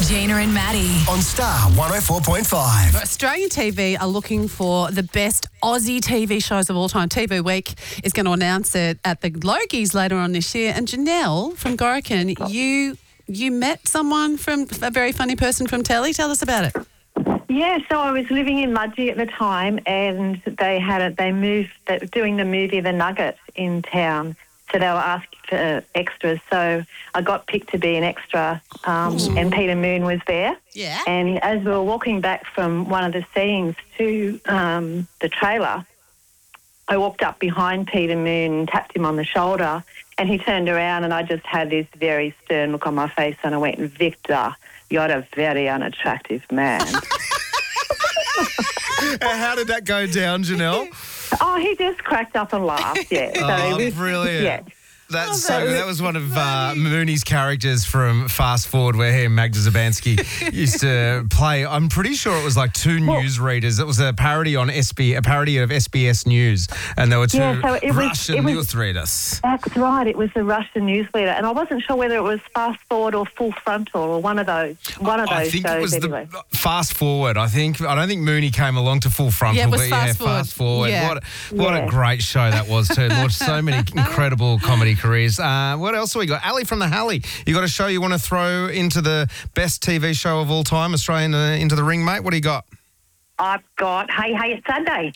Gina and Maddie. On Star 104.5. Australian TV are looking for the best Aussie TV shows of all time. TV Week is going to announce it at the Logies later on this year. And Janelle from Gorican, you met someone from a very funny person from telly. Tell us about it. Yeah, so I was living in Mudgee at the time, and they moved doing the movie The Nugget in town. So they were asking for extras. So I got picked to be an extra, and Peter Moon was there. Yeah. And as we were walking back from one of the scenes to the trailer, I walked up behind Peter Moon and tapped him on the shoulder, and he turned around, and I just had this very stern look on my face, and I went, "Victor, you're a very unattractive man." How did that go down, Janelle? Oh, he just cracked up and laughed, yeah. Brilliant. Yeah. That's so good. That was one of Mooney's characters from Fast Forward, where he and Magda Zabansky used to play. I'm pretty sure it was like two newsreaders. It was a parody on a parody of SBS News, and there were two Russian newsreaders. That's right. It was the Russian newsletter, and I wasn't sure whether it was Fast Forward or Full Frontal or one of those. I think shows, it was anyway. The Fast Forward. I don't think Mooney came along to Full Frontal. Yeah, it was Fast Forward. Yeah. What a great show that was too. Launched so many incredible comedy careers. What else have we got? Ali from the Halley. You got a show you want to throw into the best TV show of all time, Australian into the ring, mate? What do you got? I've got Hey Hey It's Sunday.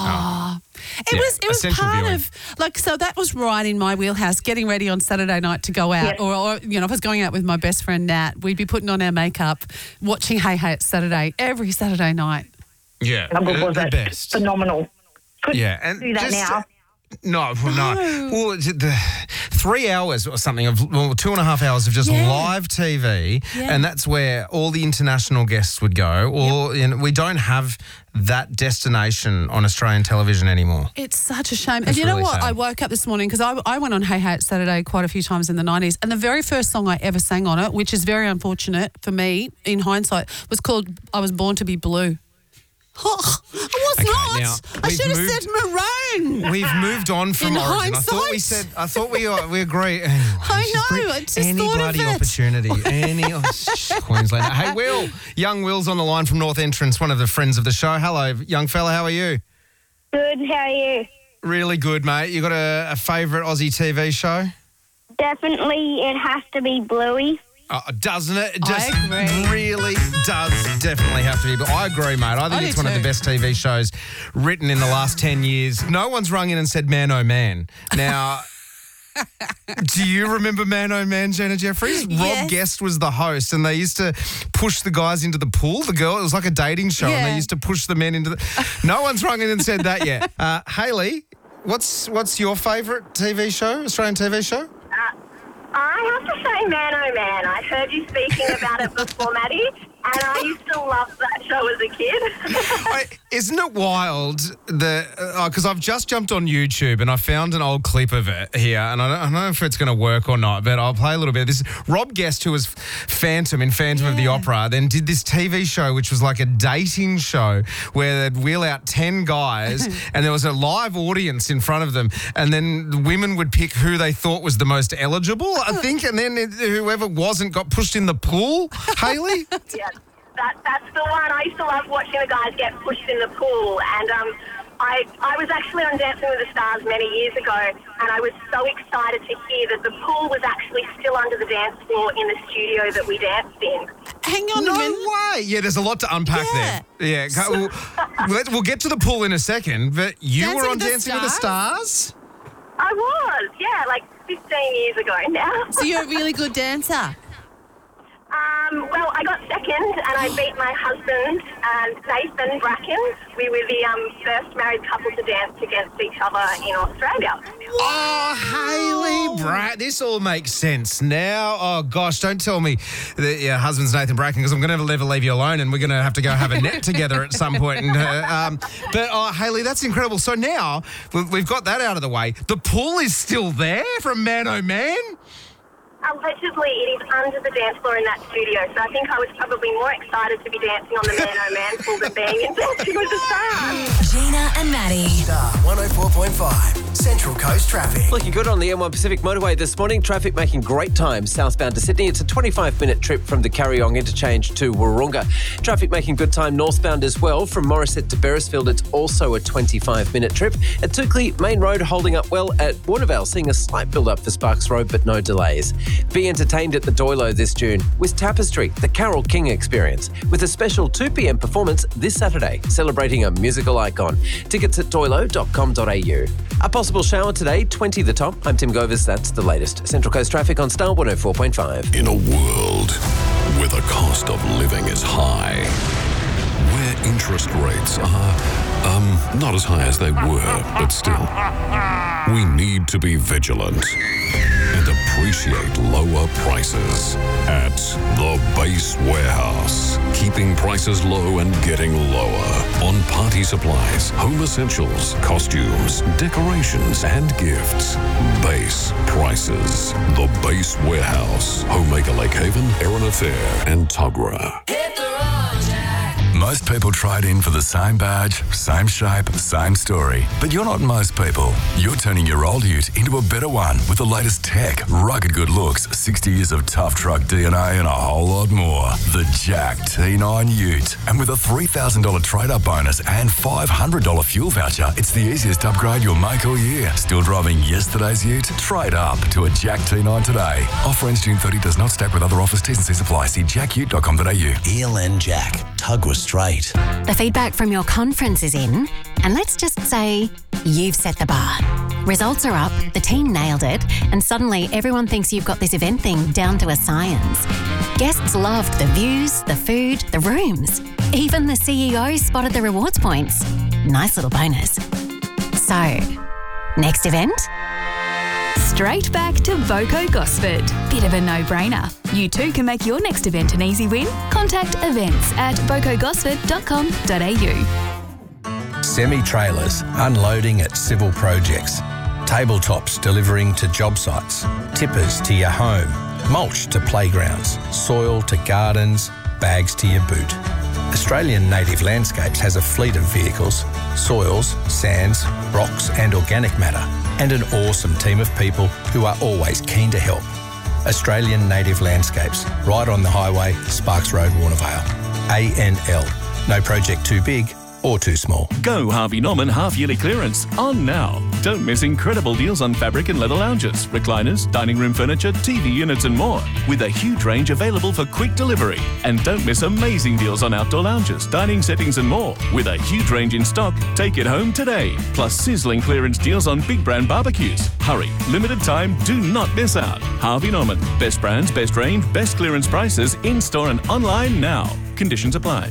It was part viewing. So that was right in my wheelhouse, getting ready on Saturday night to go out. Yep. Or if I was going out with my best friend Nat, we'd be putting on our makeup, watching Hey Hey It's Saturday every Saturday night. Yeah, the best. Phenomenal. And do that now. No. Well, 3 hours or something of 2.5 hours of just live TV, and that's where all the international guests would go. We don't have that destination on Australian television anymore. It's such a shame. And you know what? Sad. I woke up this morning because I went on Hey Hey It's Saturday quite a few times in the 90s, and the very first song I ever sang on it, which is very unfortunate for me in hindsight, was called I Was Born to Be Blue. Oh, I was not. I should have said maroon. We've moved on from Origin. Hindsight. I thought we agree. I know. I just any thought bloody of it. Opportunity. Queenslander. Hey, Will. Young Will's on the line from North Entrance, one of the friends of the show. Hello, young fella. How are you? Good. How are you? Really good, mate. You got a favourite Aussie TV show? Definitely, it has to be Bluey. Doesn't it? It just really does definitely have to be. But I agree, mate. I think it's one of the best TV shows written in the last 10 years. No one's rung in and said, "Man, oh, man." Now, do you remember Man, oh, man, Jenna Jeffries? Yes. Rob Guest was the host, and they used to push the guys into the pool. The girl, it was like a dating show, and they used to push the men into the... No one's rung in and said that yet. Hayley, what's your favourite TV show, Australian TV show? I have to say Man, oh, man. I heard you speaking about it before, Maddie, and I used to love that show as a kid. Isn't it wild because I've just jumped on YouTube and I found an old clip of it here, and I don't know if it's going to work or not, but I'll play a little bit of this. Rob Guest, who was Phantom in Phantom of the Opera, then did this TV show which was like a dating show where they'd wheel out 10 guys and there was a live audience in front of them, and then the women would pick who they thought was the most eligible, I think, and then whoever wasn't got pushed in the pool. Hayley? Yeah. That's the one. I used to love watching the guys get pushed in the pool, and I was actually on Dancing with the Stars many years ago, and I was so excited to hear that the pool was actually still under the dance floor in the studio that we danced in. Hang on a minute. No way. Yeah, there's a lot to unpack there. Yeah. We'll get to the pool in a second, but you were on Dancing with the Stars? I was, like 15 years ago now. So you're a really good dancer? Well, I got second, and I beat my husband, Nathan Bracken. We were the first married couple to dance against each other in Australia. Oh, Hayley, this all makes sense now. Oh, gosh, don't tell me that your husband's Nathan Bracken, because I'm going to never leave you alone, and we're going to have to go have a net together at some point. And, Hayley, that's incredible. So now we've got that out of the way. The pool is still there from Man, oh, man? allegedly it is under the dance floor in that studio, so I think I was probably more excited to be dancing on the Man Oh Man pool than being in Dancing with the Stars. Gina and Maddie. Star 104.5, Central Coast Traffic. Looking good on the M1 Pacific Motorway this morning. Traffic making great time southbound to Sydney. It's a 25-minute trip from the Carryong interchange to Wahroonga. Traffic making good time northbound as well. From Morisset to Beresfield, it's also a 25-minute trip. At Toukley, Main Road holding up well. At Warnervale, seeing a slight build-up for Sparks Road, but no delays. Be entertained at the Doilo this June with Tapestry, the Carole King experience, with a special 2 p.m. performance this Saturday, celebrating a musical icon. Tickets at doilo.com.au. A possible shower today, 20 the top. I'm Tim Govers. That's the latest. Central Coast Traffic on Star 104.5. In a world where the cost of living is high, where interest rates are, not as high as they were, but still, we need to be vigilant and appreciate lower prices at The Base Warehouse. Keeping prices low and getting lower on party supplies, home essentials, costumes, decorations, and gifts. Base prices. The Base Warehouse. Homemaker Lake Haven, Erina Fair, and Tuggerah. Most people trade in for the same badge, same shape, same story. But you're not most people. You're turning your old ute into a better one with the latest tech, rugged good looks, 60 years of tough truck DNA and a whole lot more. The Jack T9 Ute. And with a $3,000 trade-up bonus and $500 fuel voucher, it's the easiest upgrade you'll make all year. Still driving yesterday's ute? Trade up to a Jack T9 today. Offer ends June 30, does not stack with other offers. T's and C's apply. See jackute.com.au. ELN Jack, Tuggerah Straight. The feedback from your conference is in, and let's just say you've set the bar. Results are up, the team nailed it, and suddenly everyone thinks you've got this event thing down to a science. Guests loved the views, the food, the rooms. Even the CEO spotted the rewards points. Nice little bonus. So, next event? Straight back to Voco Gosford. Bit of a no-brainer. You too can make your next event an easy win. Contact events at vocogosford.com.au. Semi-trailers unloading at civil projects. Tabletops delivering to job sites. Tippers to your home. Mulch to playgrounds. Soil to gardens. Bags to your boot. Australian Native Landscapes has a fleet of vehicles, soils, sands, rocks and organic matter, and an awesome team of people who are always keen to help. Australian Native Landscapes, right on the highway, Sparks Road, Warnervale. ANL. No project too big or too small. Go Harvey Norman half-yearly clearance on now. Don't miss incredible deals on fabric and leather lounges, recliners, dining room furniture, TV units and more, with a huge range available for quick delivery. And don't miss amazing deals on outdoor lounges, dining settings and more, with a huge range in stock. Take it home today. Plus sizzling clearance deals on big brand barbecues. Hurry, limited time, do not miss out. Harvey Norman, best brands, best range, best clearance prices, in-store and online now. Conditions apply.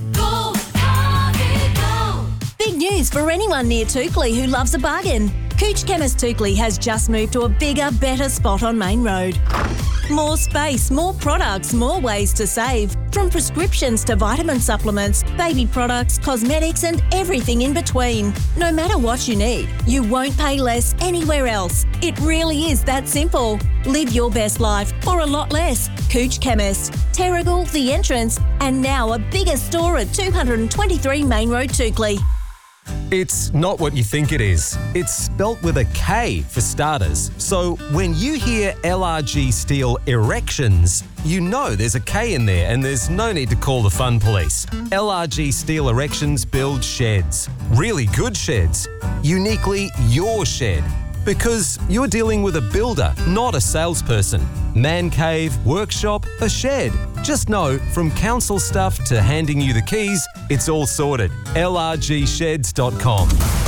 Big news for anyone near Toukley who loves a bargain. Cooch Chemist Toukley has just moved to a bigger, better spot on Main Road. More space, more products, more ways to save. From prescriptions to vitamin supplements, baby products, cosmetics and everything in between. No matter what you need, you won't pay less anywhere else. It really is that simple. Live your best life for a lot less. Cooch Chemist, Terrigal, The Entrance, and now a bigger store at 223 Main Road, Toukley. It's not what you think it is. It's spelt with a K for starters. So when you hear LRG Steel Erections, you know there's a K in there and there's no need to call the fun police. LRG Steel Erections build sheds. Really good sheds. Uniquely your shed. Because you're dealing with a builder, not a salesperson. Man cave, workshop, a shed. Just know, from council stuff to handing you the keys, it's all sorted. LRGsheds.com.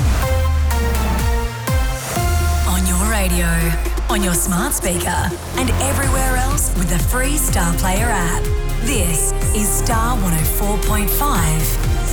On your radio, on your smart speaker, and everywhere else with the free Star Player app. This is Star 104.5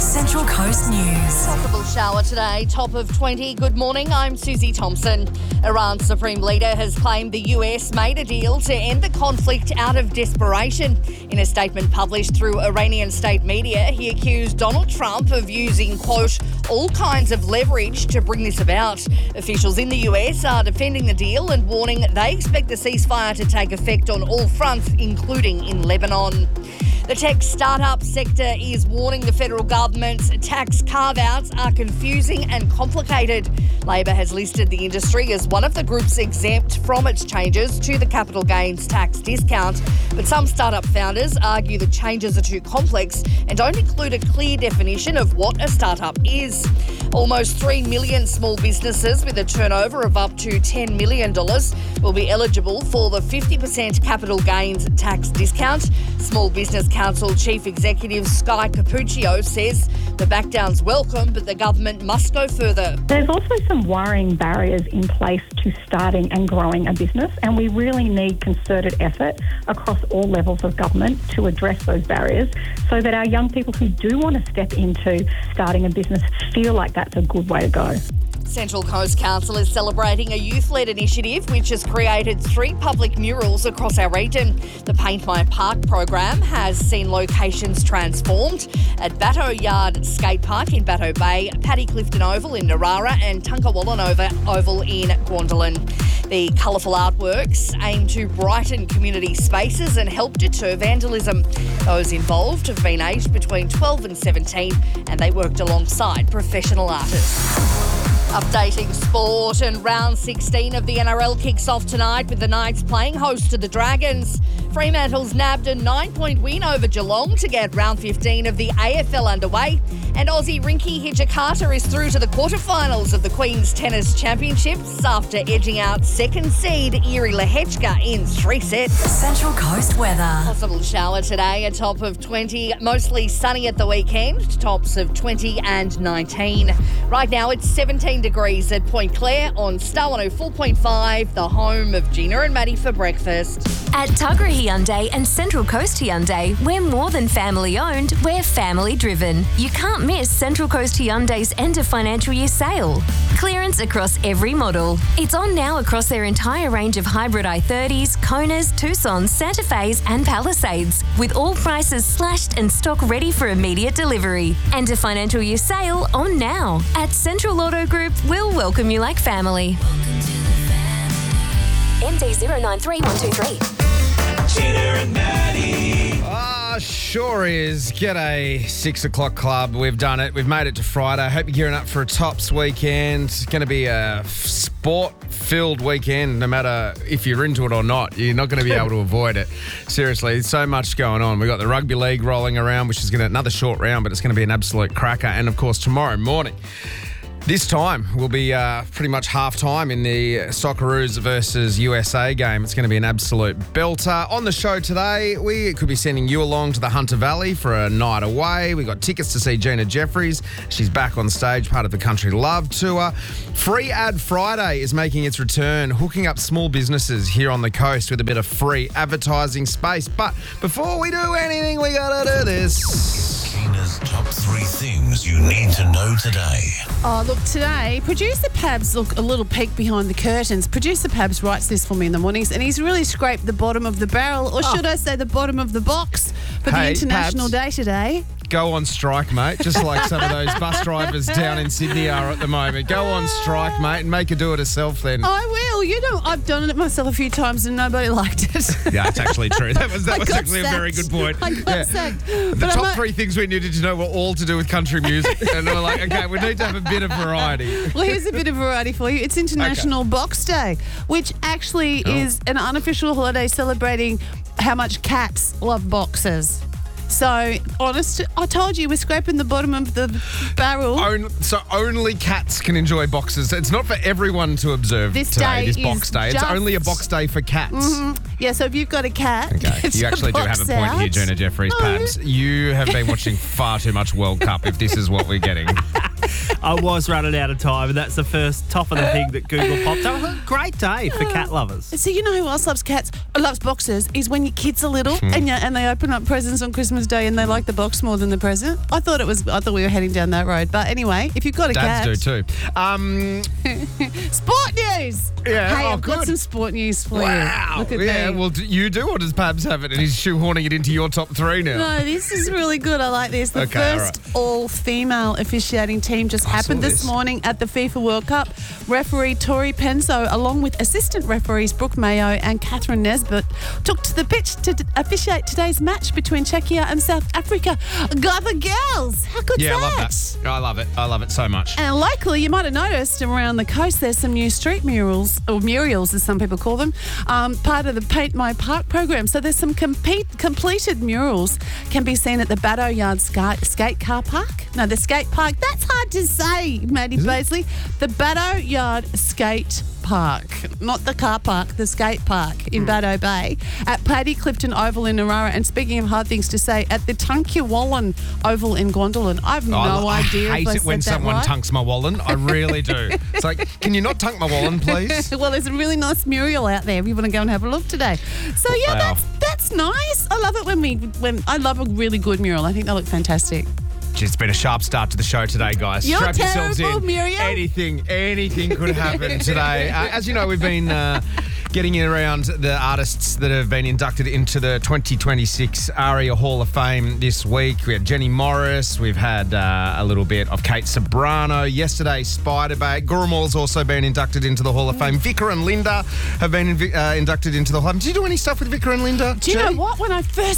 Central Coast News. Possible shower today, top of 20. Good morning, I'm Susie Thompson. Iran's Supreme Leader has claimed the US made a deal to end the conflict out of desperation. In a statement published through Iranian state media, he accused Donald Trump of using, quote, all kinds of leverage to bring this about. Officials in the US are defending the deal and warning they expect the ceasefire to take effect on all fronts, including in Lebanon. The tech startup sector is warning the federal government's tax carve-outs are confusing and complicated. Labor has listed the industry as one of the groups exempt from its changes to the capital gains tax discount. But some startup founders argue the changes are too complex and don't include a clear definition of what a startup is. Almost 3 million small businesses with a turnover of up to $10 million will be eligible for the 50% capital gains tax discount. Small Business Council Chief Executive Sky Capuccio says the backdown's welcome, but the government must go further. There's also some worrying barriers in place to starting and growing a business, and we really need concerted effort across all levels of government to address those barriers so that our young people who do want to step into starting a business feel like that's a good way to go. Central Coast Council is celebrating a youth-led initiative which has created 3 public murals across our region. The Paint My Park program has seen locations transformed at Batto Yard Skate Park in Batto Bay, Paddy Clifton Oval in Narara and Tunkawallan Oval in Gwandalin. The colourful artworks aim to brighten community spaces and help deter vandalism. Those involved have been aged between 12 and 17 and they worked alongside professional artists. Updating sport, and round 16 of the NRL kicks off tonight with the Knights playing host to the Dragons. Fremantle's nabbed a 9-point win over Geelong to get round 15 of the AFL underway. And Aussie Rinky Hijikata is through to the quarterfinals of the Queen's Tennis Championships after edging out second seed Iri Lehechka in 3 sets. Central Coast weather. Possible shower today, a top of 20. Mostly sunny at the weekend, tops of 20 and 19. Right now it's 17 degrees at Point Clare on Star 104.5, the home of Gina and Maddie for breakfast. At Tuggerah Hyundai and Central Coast Hyundai, we're more than family owned, we're family driven. You can't miss Central Coast Hyundai's end of financial year sale. Clearance across every model. It's on now across their entire range of hybrid i30s, Konas, Tucsons, Santa Fe's and Palisades, with all prices slashed and stock ready for immediate delivery. End of financial year sale on now. At Central Auto Group, we'll welcome you like family. MD 093123. Gina and Maddie. Sure is. G'day, 6 o'clock club. We've done it. We've made it to Friday. Hope you're gearing up for a tops weekend. It's going to be a sport-filled weekend, no matter if you're into it or not. You're not going to be able to avoid it. Seriously, there's so much going on. We've got the rugby league rolling around, which is going to another short round, but it's going to be an absolute cracker. And, of course, tomorrow morning, this time will be pretty much half-time in the Socceroos versus USA game. It's going to be an absolute belter. On the show today, we could be sending you along to the Hunter Valley for a night away. We got tickets to see Gina Jeffries. She's back on stage, part of the Country Love Tour. Free Ad Friday is making its return, hooking up small businesses here on the coast with a bit of free advertising space. But before we do anything, we got to do this. Gina's top 3 things you need to know today. Oh, look, today, Producer Pabs, look, a little peek behind the curtains. Producer Pabs writes this for me in the mornings, and he's really scraped the bottom of the barrel, or should I say the bottom of the box, for the International Day today. Go on strike, mate, just like some of those bus drivers down in Sydney are at the moment. Go on strike, mate, and make her do it herself then. I will. You know, I've done it myself a few times and nobody liked it. Yeah, it's actually true. That was actually a very good point. I got sacked. The top 3 things we needed to know were all to do with country music. And we're like, okay, we need to have a bit of variety. Well, here's a bit of variety for you. It's International Box Day, which actually is an unofficial holiday celebrating how much cats love boxes. So, honest, I told you we're scraping the bottom of the barrel. So only cats can enjoy boxes. It's not for everyone to observe this today, day this box day. It's only a box day for cats. Mm-hmm. Yeah, so if you've got a cat... Okay, you actually do have a point here, Gina Jeffries. Pabs, you have been watching far too much World Cup if this is what we're getting. I was running out of time, and that's the first top of the thing that Google popped up. A great day for cat lovers. So you know who else loves cats? Or loves boxes? Is when your kids are little and they open up presents on Christmas Day and they like the box more than the present. I thought we were heading down that road. But anyway, if you've got a cat, Dads do too. Sport news. Yeah, Hey, I've got good. some sport news for Wow. you. Look at me. Well, do you do, or does Pabs have it and he's shoehorning it into your top three now? No, this is really good. I like this. The Okay, first all-female officiating team just happened saw this this. morning at the FIFA World Cup. Referee Tori Penso, along with assistant referees Brooke Mayo and Catherine Nesbitt, took to the pitch to officiate today's match between Czechia and South Africa. Got the girls. How good's Yeah, I love that? that. I love it. I love it so much. And locally, you might have noticed around the coast there's some new street murals, or murals as some people call them, part of the Paint My Park program. So there's some completed murals can be seen at the Baddow Yard skate car park. No, the skate park. That's hard to say, Maddie Paisley. The Baddow Yard skate park, not the car park, the skate park in Baddow Bay at Paddy Clifton Oval in Narara. And speaking of hard things to say, at the Tunkiewallen Oval in Gondolin. I've no idea I if hate I it when said that someone right. tunks my wallen. I really do. It's like, can you not tunk my wallen, please? Well, there's a really nice mural out there if you want to go and have a look today. So yeah, Wow. that's nice. I love it when I love a really good mural. I think they look fantastic. It's been a sharp start to the show today, guys. You're Strap yourselves terrible, in. Miriam. Anything could happen today. As you know, we've been getting around the artists that have been inducted into the 2026 ARIA Hall of Fame this week. We had Jenny Morris. We've had a little bit of Kate Sobrano. Yesterday, Spiderbait. Gurumall's also been inducted into the Hall of Fame. Vicar and Linda have been inducted into the Hall of Fame. Did you do any stuff with Vicar and Linda? Do you know what? When I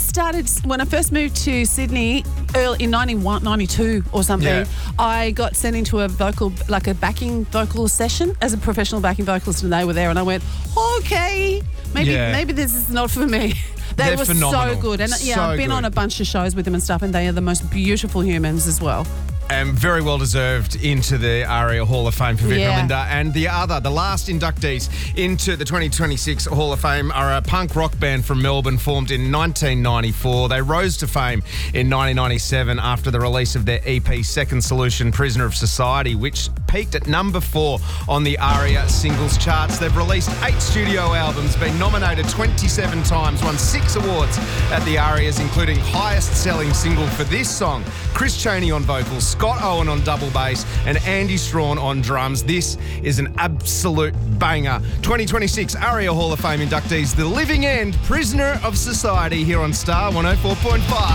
first moved to Sydney in 92 or something, Yeah. I got sent into a backing vocal session as a professional backing vocalist, and they were there, and I went, okay, maybe this is not for me. They were phenomenal. so good. And yeah, So I've been good. on a bunch of shows with them and stuff, and they are the most beautiful humans as well. And very well deserved into the ARIA Hall of Fame for Vicar Yeah. and Linda. And the last inductees into the 2026 Hall of Fame are a punk rock band from Melbourne formed in 1994. They rose to fame in 1997 after the release of their EP Second Solution, Prisoner of Society, which peaked at number 4 on the ARIA singles charts. They've released 8 studio albums, been nominated 27 times, won 6 awards at the ARIAs, including highest selling single for this song, Chris Chaney on vocals, Scott Owen on double bass, and Andy Strawn on drums. This is an absolute banger. 2026 ARIA Hall of Fame inductees, The Living End, Prisoner of Society, here on Star 104.5.